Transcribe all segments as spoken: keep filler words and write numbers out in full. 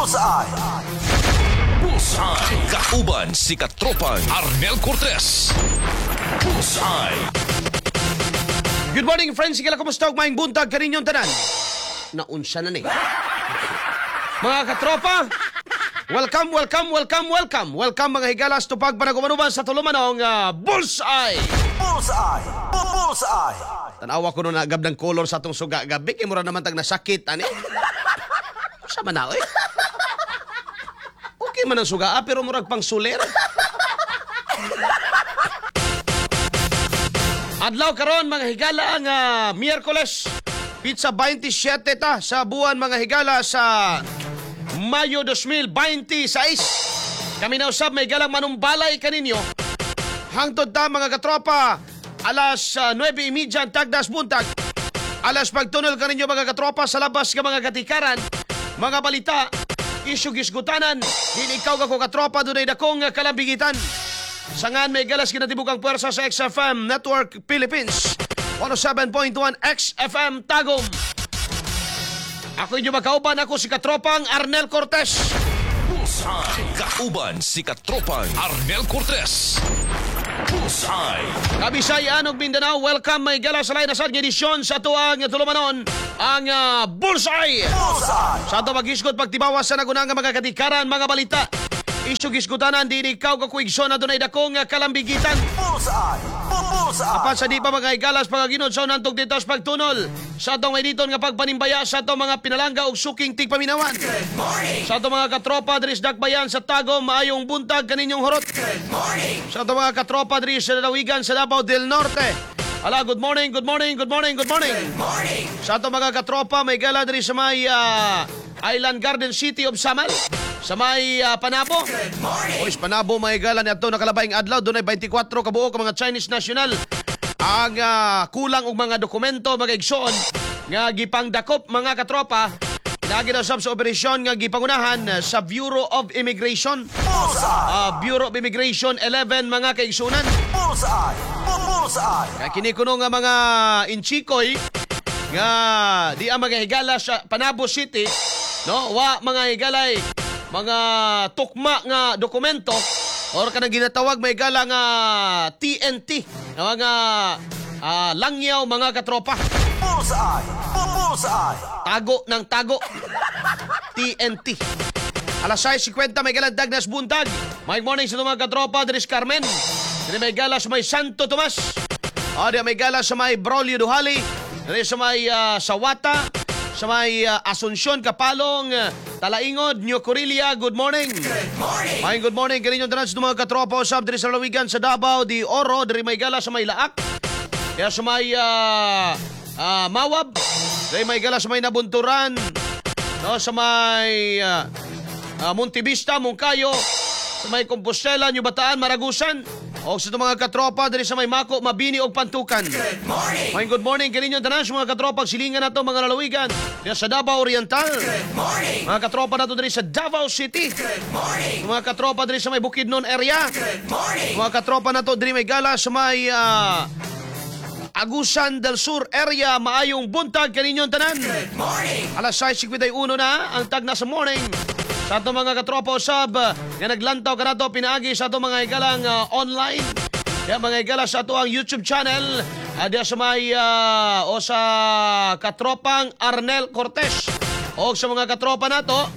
Bullseye. Bullseye. Kauban si katropang Arnel Cortez. Bullseye. Good morning, friends. Sigala, kumusta? Maing buntag kaninyong tanan. Naunsa na ni. Mga katropa, welcome, welcome, welcome, welcome. Welcome mga higalas tupag panagumanuban sa tulumanong uh, Bullseye. Bullseye. Bullseye. Tanawa ko nun agab ng color sa atong suga gabi. Kaya mura naman tag nasakit, ani. Sa manaw eh. Okay man ang suga, ah, pero murag pang sulir. Adlaw karon mga higala ang uh, Miyerkules, pizza twenty-seven ta sa buwan mga higala sa Mayo twenty twenty-six. Kami na usab may galang manumbalay kaninyo. Hangtod ta mga katropa, alas uh, nueve y media ang tagdas buntag. Alas pagtunol kaninyo mga katropa sa labas ka mga katikaran, mga balita, isyug-isgutanan, din ikaw kako katropa dunay dakong kalambigitan. Sangan may galas kinatibukang puwersa sa X F M Network Philippines, one oh seven point one X F M Tagum. Ako inyo makauban, ako si katropang Arnel Cortez. Bullseye. Kauban si katropang Arnel Cortez. Bullseye. Kabisayan ug Mindanao, welcome may galas sa lain na sa edisyon sa tuang tulumanon ang uh, Bullseye. Bullseye. Sa ito mag-isgot pagtibawas sa nagunang mga katikaran, mga balita, isyug-isgutanan, din ikaw kakuigson na dunay dakong kalambigitan. Bullseye. Bullseye. Apan sa di pa mga igalas pagaginod sa unang tugditos pagtunol sa atong editon nga pagpanimbaya sa atong mga pinalangga ug suking tigpaminawan. Sa atong mga katropa diri sa Dakbayan sa Tagum, maayong buntag kaninyong horot. Sa atong mga katropa diri sa Lalawigan sa Davao del Norte, ala, good morning, good morning, good morning, good morning. Sa atong mga katropa may gala diri sa may uh, Island Garden City of Samal, sa may uh, Panabo. Ois Panabo may gala ni ato nakalabaing adlaw dunay twenty-four kabuok ka mga Chinese national ang uh, kulang og mga dokumento mga igsoon nga gipangdakop mga katropa. Lagi na sab sa operasyon nga gipangunahan sa Bureau of Immigration. Uh, Bureau of Immigration eleven mga kaigsunan. Bullseye. Bullseye. Kaya kini kuno nga mga inchikoy nga di ang mga higala sa Panabo City, no? Wa mga higalay mga tukma nga dokumento or kanang ginatawag may higala nga T N T nga mga uh, langyaw mga katropa. Bullseye. Bullseye. Tago ng tago. T N T. Alas sais fifty may galang Dagnas buntag. May morning sa mga katropa diri sa Carmen. Diri may gala sa may Santo Tomas. O, diri may gala sa may Braulio Duhali. Diri sa may uh, Sawata. Sa may uh, Asunsyon, Kapalong, uh, Talaingod, New Corilla. Good morning. Good morning. May good morning. Kaninyong tanan sa mga katropa usab diri sa Lawigan sa Davao di Oro. Diri may gala sa may Laak. Kaya sa may uh, uh, Mawab. Diri may gala sa may Nabunturan. No, sa may uh, uh, Montevista, Moncayo. Sa may Compostela, New Bataan, Maragusan. O sa mga katropa diri sa may Mako, Mabini o Pantukan. Good morning. May good morning kaninyong tanan sa mga katropa silingan nato mga lalawigan diri sa Davao Oriental. Good morning. Mga katropa nato diri sa Davao City. Good morning. Mga katropa diri sa may Bukidnon area. Good morning. Mga katropa nato diri may gala sa may uh, Agusan del Sur area. Maayong buntag kaninyong tanan. Good morning. Alas sais fifty-one na ang tag na sa morning. Sa ato mga katropa usab nga naglantaw ka na to pinaagi sa ato mga igalang uh, online. Kaya mga igala sa ato ang YouTube channel adya sa may uh, o sa katropang Arnel Cortez. O sa mga katropa na to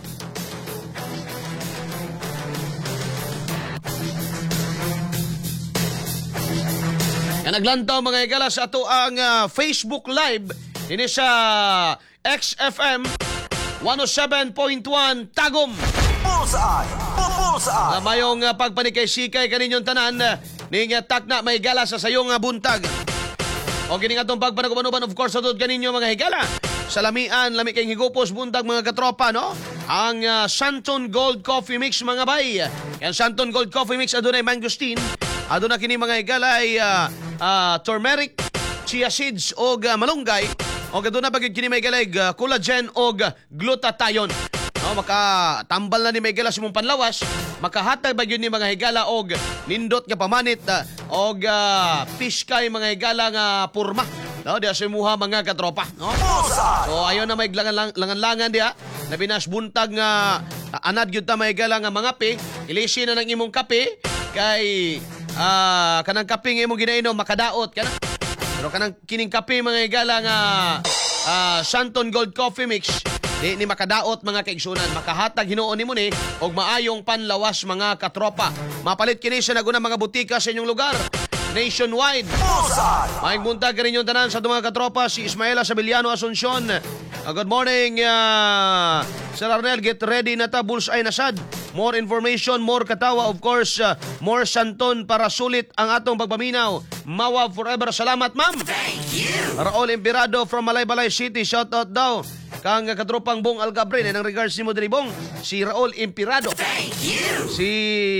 nga naglantaw mga igala sa ato ang uh, Facebook Live ini sa X F M one oh seven point one Tagum. Bullseye. Bullseye. Uh, mayong uh, pagpanikay-sikay kaninyong tanan uh, ning uh, takna may higala sa sayong uh, buntag. O kini nga itong pagpanagumanuban of course sa doon kaninyo mga higala. Sa lamian, lami kayong higupos buntag mga katropa, no? Ang uh, Santon Gold Coffee Mix mga bay. Ang Santon Gold Coffee Mix adunay mangosteen. Aduna kini mga higala ay uh, uh, turmeric, chia seeds o uh, malunggay. O kaduna bagay kini may galag uh, collagen o uh, glutathione. No, maka tambal na ni may gala simong panlawas, makahatag bagay ni mga higala og nindot nga pamanit uh, og uh, fish kay mga higala nga purma. No, di asimuha mga katropa, no? So ayon na may langan-langan diha, labi nas buntag nga Ah, anad gyud ta may gala nga mga pe, ilisi na ng imong kape kay ah kanang kape nga imong ginainom makadaot kana. Pero kanang kining kape mga igala nga ah, Shanton Gold Coffee Mix, di ni makadaot mga kaigsunan, makahatag hinuon nimo ni og maayong panlawas mga katropa. Mapalit kini sa naguna mga butika sa inyong lugar. Nationwide. Bullseye. Maing buntag ka rin yung tanan sa mga katropa, si Ismaela Sabiliano Asuncion. Uh, good morning, uh, Sir Arnel, get ready na ta, bullseye na sad. More information, more katawa, of course, uh, more santon para sulit ang atong pagpaminaw. Mawa forever. Salamat, ma'am. Thank you. Raul Impirado from Malaybalay City, shout out daw. Kang katropang Bong Algabrin, ng regards ni mo diri, Bong, si Raul Impirado. Thank you. Si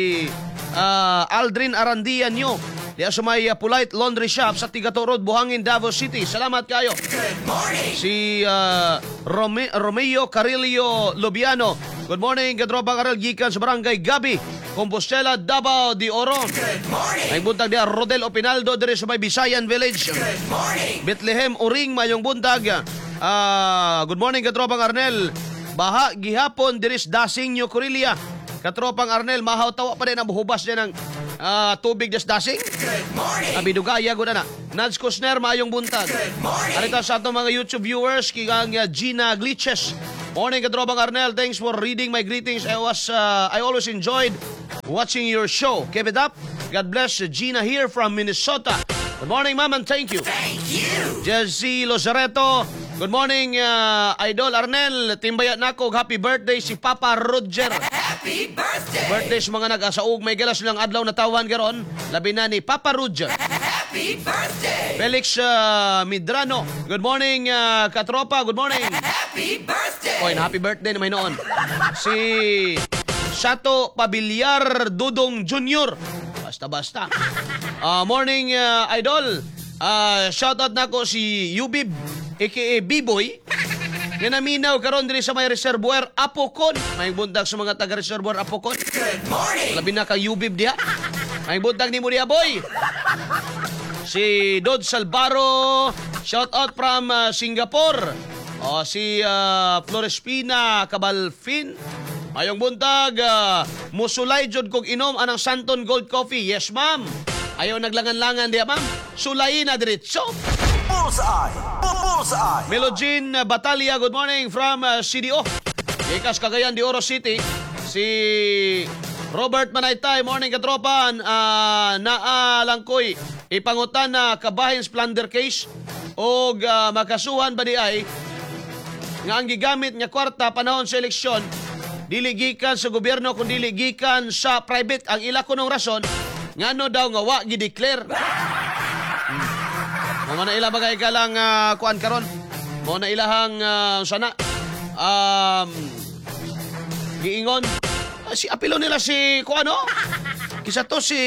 uh, Aldrin Arandian nyo. Di sumay uh, Polite Laundry Shop sa Tigato Road, Buhangin, Davao City. Salamat kayo. Good morning. Si uh, Rome- Romeo Carillo Lubiano. Good morning, Kadropang Aral gikan sa Barangay Gabi, Compostela, Davao de Oro. Good morning. Ay buntag dia Rodel Opinaldo diri sa may Bisayan Village. Good morning. Bethlehem Uring mayong buntag. Uh, good morning, Kadropang Arnel. Baha gihapon diri sa Dasingyo, Corillia. Katropang Arnel, mahaw tawa pa din ang buhubas niya ng uh, tubig des dasing. Good morning. Abidugaya ko na na. Nads Kusner, mayong buntag. Good morning. Arita sa atong mga YouTube viewers, kikang uh, Gina Glitches. Morning, Katropang Arnel. Thanks for reading my greetings. I was, uh, I always enjoyed watching your show. Keep it up. God bless. Gina here from Minnesota. Good morning, ma'am, and thank you. Thank you. Jesse Lozareto. Good morning, uh, Idol Arnel. Timbayat na ko. Happy birthday si Papa Roger. Happy birthday! Birthday sa mga nag-asaug. May galas lang adlaw na tawan garon. Labi na ni Papa Roger. Happy birthday! Felix uh, Midrano. Good morning, uh, katropa. Good morning. Happy birthday! Oy, happy birthday na may noon. Si Sato Pabiliar Dudong Junior. Basta-basta. Uh, morning, uh, Idol. Uh, shoutout na ko si Yubib, a k a. B-Boy. Nga naminaw karon diri sa may reservoir Apocon. May buntag sa mga taga reservoir Apocon. Good morning. Labi na kang Yubib diha. May buntag ni mo diha, boy. Si Dod Salvaro, shout out from uh, Singapore. O si uh, Florespina Cabalfin. Ayong buntag, uh, musulay jud kog inom anang Santon Gold Coffee. Yes, ma'am. Ayaw naglangan-langan diha, ma'am. Sulay na diretso. Bullseye. Bullseye. Melogene Batalia, good morning from uh, C D O. Ikas Cagayan de Oro City. Si Robert Manaytay, morning katropan. Uh, Naalangkoy, ipangutan na kabahin splendor case. O uh, makasuhan ba di ay nga ang gigamit nga kwarta panahon sa eleksyon, dili gikan sa gobyerno kundi dili gikan sa private. Ang ila ko ng rason, ngano daw nga wa gi-declare. Mo na ila bagay ka lang uh, kuan karon. Mo na ilahang uh, sana um giingon uh, si apilo nila si kuano? Kisa to si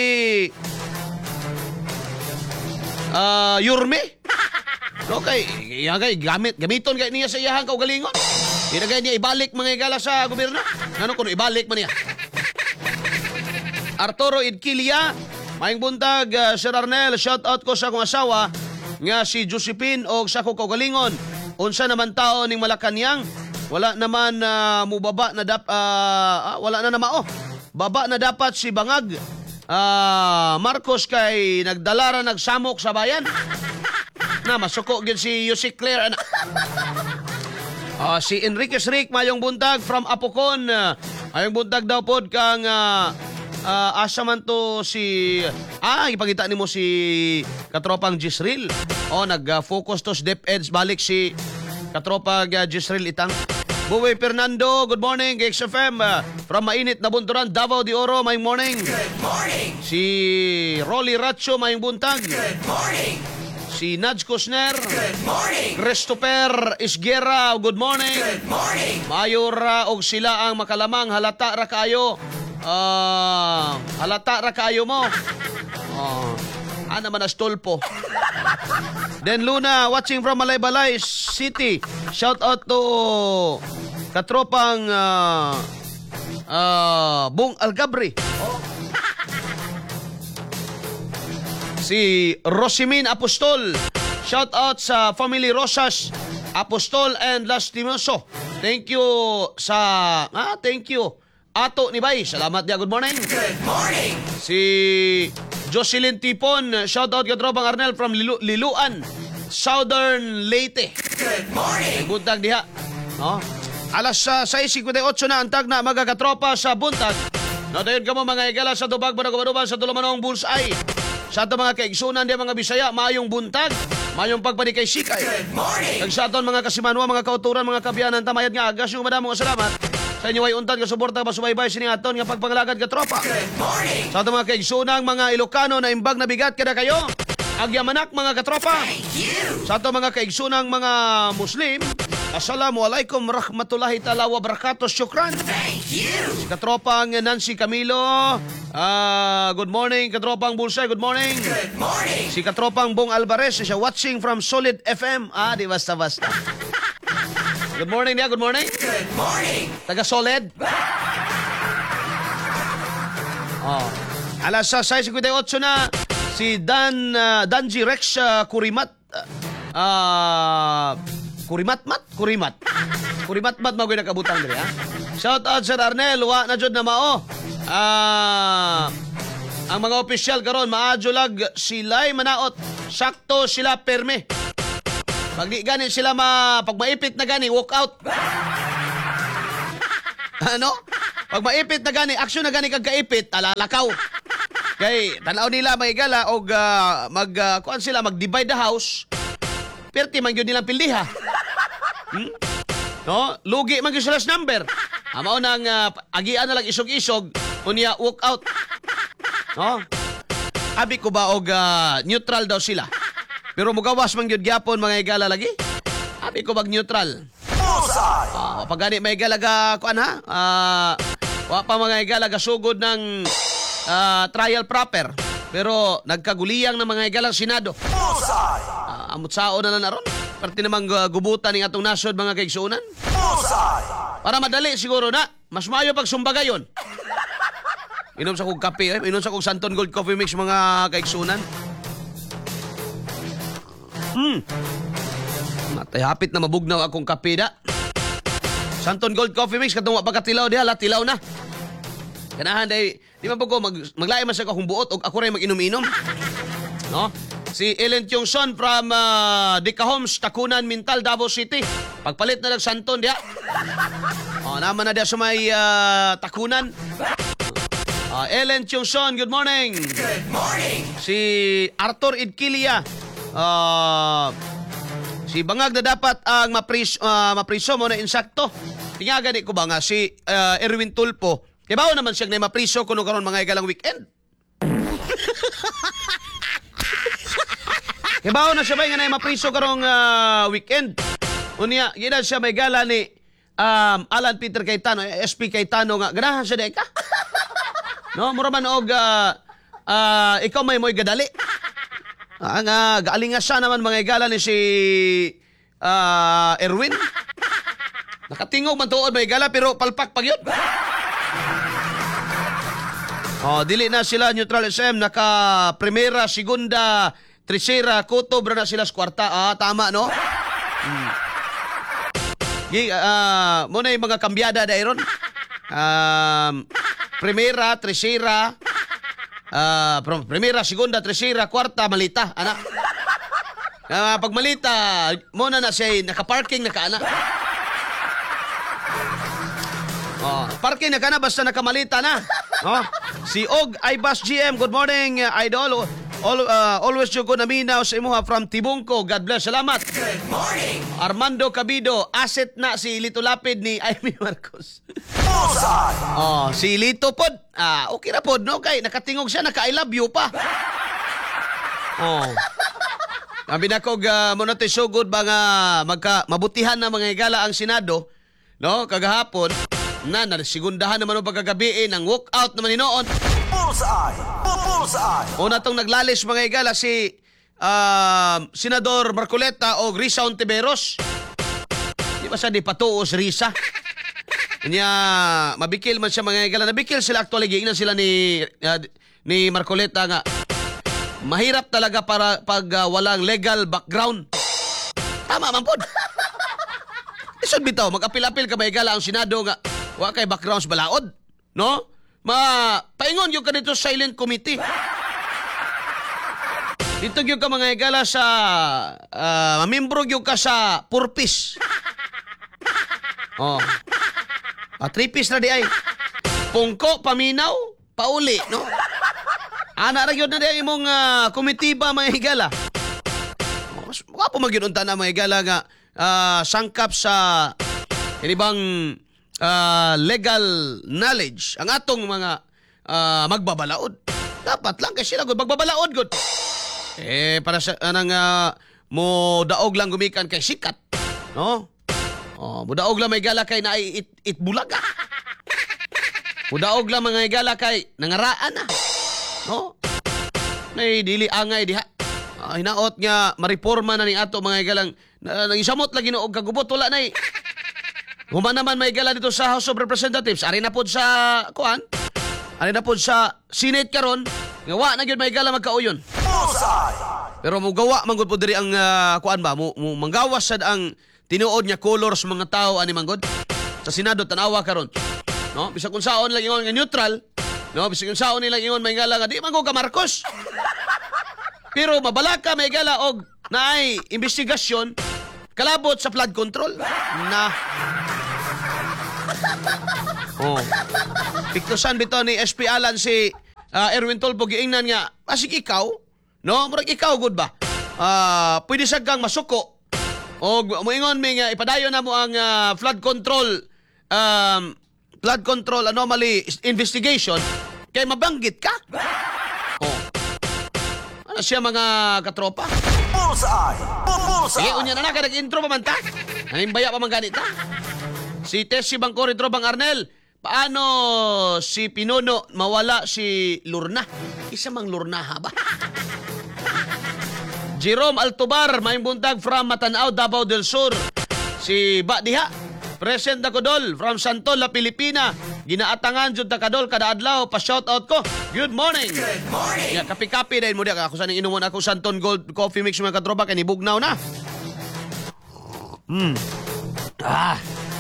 uh, Yurme. Okay, yagay gamit gamiton kay niya sa iyahang kaugalingon. Dinagay niya ibalik mga igala sa gobyerno. Ngano kuno ibalik man niya. Arturo Idkilia, maing buntag, uh, Sir Arnel, shout out ko sa akong asawa nga si Josephine o sa akong kaugalingon. Unsa naman tao ning Malacañang, wala naman uh, mubaba na dap uh, ah, wala na namao. Baba na dapat si Bangag. Uh, Marcos kay nagdalara nagsamok sa bayan. Na masuko gyud si Yusik Claire ana. Uh, si Enriquez Rick mayong buntag from Apocon. Uh, ayong buntag daw pod kang uh, uh, asa man to si ah ipakita nimo si katropang Gisril. Oh nag-focus uh, to sa DepEd balik si katropang uh, Gisril Itang. Buway Fernando, good morning X F M uh, from mainit na bunturan Davao de Oro, may morning. Good morning. Si Rolly Racho mayong buntag. Good morning. Si Nads Kusner. Good morning. Christopher Isguera, good morning. Good morning. Mayor uh, og sila ang makalamang halata ra kayo. Uh, halata ra kayo mo. Uh, ana man astolpo. Then Luna, watching from Malaybalay City. Shout out to katropang uh, uh, Bong Algabri. Oh. Si Rosimin Apostol. Shout out sa family Rosas Apostol and Lastimoso. thank you sa... Ah, thank you. Ato ni Bay. Salamat niya. Good morning. Good morning. Si Jocelyn Tipon. Shout out ka tropang Arnel from Lilu Liluan. Southern Leyte. Good morning. Buntag diha. No? Alas uh, sais fifty-eight na ang tag na magakatropa sa buntag. No, dayon ka mo mga igala sa tubag barog-baruban sa tulumanong bullseye. Sa ato mga kaigsunan di mga Bisaya, mayong buntag, mayong pagpanikay sikay. Good morning. Kag sa aton mga kasimanwa, mga kauturan, mga kabiyanan, tamayad nga agas yung madamong salamat. Sa inyo ay untan ka suporta masubaybay sini aton nga pagpangalagad ka tropa. Good morning. Sa ato mga kaigsunang mga Ilocano na imbag na bigat kada kayo. Agyamanak mga katropa. Thank you. Sa ato mga kaigsunang mga Muslim, Assalamualaikum warahmatullahi ta'ala wa barakatuh. Syukran. Thank you. Si katropang Nancy Camilo. Ah, good morning. Katropang Bulsay, good morning. Good morning. Si katropang Bong Alvarez, siya watching from Solid F M. Ah, di basta-basta. Good morning niya, good morning. Good morning. Taga Solid. Oh. Alas sa sais fifty-eight na si Dan uh, Danji Rex uh, Kurimat. Ah, uh, Kurimat-mat, Kurimat. Kurimat-mat magoy nakabutang diri ha. Shout out Sir Arnel, wa na jud na mao. Ah, ang mga opisyal karon maadyo lag sila'y manaot. Sakto sila perme. Pag di gani sila ma pag maipit na gani walk out. Ano? Pag maipit na gani, aksyon na gani kag kaipit, talalakaw. Kay tanaw nila mga igala og uh, mag uh, kuan sila mag-divide the house. Perti man gyud nilang pildiha. Hmm? No, lugi man gyud sila sa number. Amao nang uh, agian na lang isog-isog unya walk out. No? Abi ko ba og uh, neutral daw sila. Pero mugawas man gyud gyapon mga igala lagi. Abi ko bag neutral. Bullseye. Ah, pag gani may igalaga kuan ha. Ah, wa pa mga igalaga sugod ng uh, trial proper. Pero nagkaguliyang ng mga igalang Senado. Bullseye. Uh, amot sao na na naron. Parte namang uh, gubutan ng atong nasod mga kaigsunan. Bullseye. Para madali siguro na. Mas maayo pag sumbagayon. Inom sa kong kape, eh. Inom sa kong Santon Gold Coffee Mix mga kaigsunan. Hmm. Matay hapit na mabugnaw akong kape da. Santon Gold Coffee Mix katong wa pagkatilaw diha, latilaw na. Ganahan day, di man po ko mag, maglayo man sa akong buot o ako rin mag-inom-inom. No? Si Ellen Tiongson from uh, Dika Homes, Takunan, Mintal, Davao City. Pagpalit na ng Santon diya. O, naman na diya sa may uh, Takunan. Uh, Ellen Tiongson, good morning. Good morning. Si Arthur Idkilia. Uh, si Bangag na dapat ang mapris, uh, mapriso mo na insakto. Tingagan ko ba nga si uh, Erwin Tulpo. Kibaw naman siyang na mapriso kuno karon mga igalang weekend. Kibaw na siya ba nga na mapriso karong uh, weekend. Unya, gina siya may gala ni um, Alan Peter Cayetano, S P Cayetano nga. Ganahan siya deka. No, mura man og uh, uh, ikaw may mo'y gadali. Ah, nga, gaalinga siya naman mga igala ni si uh, Erwin. Nakatingog man tuod may igala pero palpak pag yun. Oh, dili na sila Neutral S M, naka primera, segunda, tercera, kutob na sila sa kwarta. Ah, tama no? Hmm. Gi, uh, muna yung mga kambyada dairon. Um, primera, tercera, uh, primera, segunda, tercera, kwarta, malita, ana. Uh, pag malita, muna na siya naka-parking na ka, ana. Oh, parking na ka na, basta nakamalita na. Oh, si Og Ibas G M, good morning, uh, idol. All, uh, always yung ko naminaw sa imuha from Tibungko. God bless. Salamat. Good morning. Armando Cabido, asset na si Lito Lapid ni Amy Marcos. Bullseye. Oh, si Lito pod. Ah, okay na pod, no? Kay nakatingog siya, naka-I love you pa. Oh. Sabi na ko, uh, muna tayo so good ba nga magka, mabutihan na mga igala ang Senado, no? Kagahapon, na, na sigundahan naman ang pagkagabiin, ang walkout naman hinoon. Bullseye. Bullseye. Una tong naglalis mga igala si uh, Senador Marcoleta o Risa Ontiveros. Di ba siya di patuos Risa? Kanya mabikil man siya mga igala. Nabikil sila actually. Giingnan sila ni, uh, ni Marcoleta nga. Mahirap talaga para pag uh, walang legal background. Tama man po. Lisod bitaw, mag-apil-apil ka ba igala ang Senado nga wa kay backgrounds balaod, no? Ma paingon yung ka dito sa silent committee. Dito yung ka mga igala sa uh, mamembro yung ka sa purpose. Oh. Ah, three piece na di ay. Pungko, paminaw, pauli, no? Ana ra gyud na di imong uh, komitiba mga higala. Mas wapo magyununta na mga higala nga uh, sangkap sa inibang uh, legal knowledge ang atong mga uh, magbabalaod. Dapat lang kay sila gud magbabalaod gud. Eh para sa anang uh, mo daog lang gumikan kay sikat, no? Oh, mudaog lang may gala kay na it, it bulaga. Mudaog lang mga igala kay nangaraan na. No? Nay dili angay diha. Uh, hinaot nga mariporma na ni ato mga igalang na, nangisamot lagi no og kagubot wala nay. Human naman may igala dito sa House of Representatives. Ari na pod sa kuan. Ari na pod sa Senate karon. Nga wa na gyud may igala magkauyon. Bullseye! Pero mugawa man gud po diri ang uh, kuan ba mo, mo manggawas sad ang tinuod niya colors mga tao ani manggod. Sa Senado tanawa karon. No, bisag kung saon lang ingon nga neutral. No, bisag kung saon nila ingon may gala nga di man ko ka Marcos. Pero mabalaka may gala og naay investigasyon kalabot sa flood control. Na. Oh. Piktusan bito ni S P Alan si uh, Erwin Tolpo giingnan nga asig ikaw, no? Murag ikaw gud ba? Ah, uh, pwede sad kang masuko. O moingon mi nga ipadayon na mo ang uh, flood control um flood control anomaly investigation kay mabanggit ka. Oh. Ano siya mga katropa? Bullseye! Sige, Bullseye! unya na na, intro pa man ta. Hanimbaya pa man ganita. Si Tessie Bangkori Trobang Arnel, paano si Pinuno mawala si Lurna? Isa mang Lurna ha ba? Jerome Altobar, may buntag from Matanao, Davao del Sur. Si Ba Diha, present na Kodol from Santol, La Pilipina. Ginaatangan jud ta kadol kada adlaw pa shout out ko. Good morning. Good morning! Ya kapi-kapi dahil mo diya ako sa inuman ako Santon Gold Coffee Mix mga katropa kay nibugnaw na. Hmm. Ah.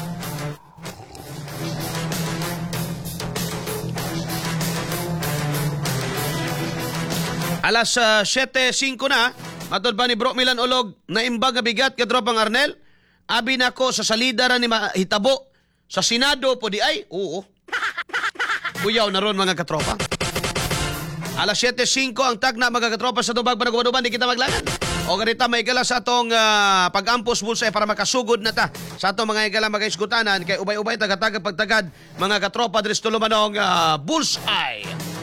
Alas uh, siyete singko na, matod pa ni Bro Milan Olog, naimbag nga bigat ka tropang Arnel. Abi na ko sa salida ra ni mahitabo sa Senado po di ay. Oo. Kuyaw na ron mga katropa. Alas siyete singko ang tagna mga katropa sa tubag panagubaduban di kita maglangan. O ganita may igala sa atong uh, pag-ampos bulsa para makasugod na ta sa atong mga igala mag-isgutanan kay ubay-ubay tagatagad pagtagad mga katropa dres tulumanong uh, bullseye.